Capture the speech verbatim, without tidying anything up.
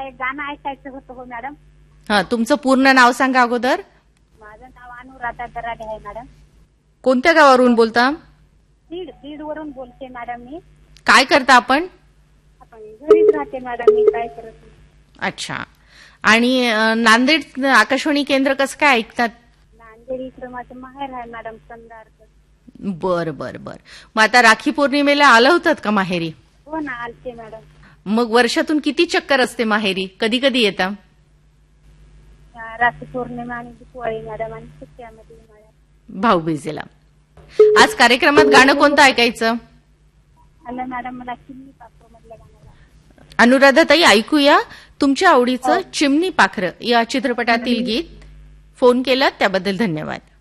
मला एक गाणं ऐकायचं होतं हो मॅडम. हा, तुमचं पूर्ण नाव सांगा अगोदर. माझं नाव अनुराधा दराडे आहे मॅडम. कोणत्या गावावरून बोलता? बीड बीड वरून बोलते मॅडम मी. काय करता आपण? आपण घरीच राहते मॅडम, मी काय करत नाही. अच्छा. आणि अ, नांदेड आकाशवाणी केंद्र कसं काय ऐकतात? नांदेड इकडं माझं माहेर आहे मॅडम, कंधार. बर बर बर. मग आता राखी पौर्णिमेला आलं होतात का माहेरी? हो ना, आलते मॅडम. मग वर्षातून किती चक्कर असते माहेरी? कधी कधी येता? राखी पौर्णिमा आणि दिवाळी मॅडम, आणि सुट्ट्यामध्ये मॅडम. भाऊबीजेला. आज कार्यक्रमात गाणं कोणतं ऐकायचं? आलं मॅडम, मला चिमणी पाखरं मधलं गाणं. अनुराधाताई, ऐकूया तुमच्या आवडीचं चिमणी पाखरं या चित्रपटातील गीत. फोन केलं त्याबद्दल धन्यवाद.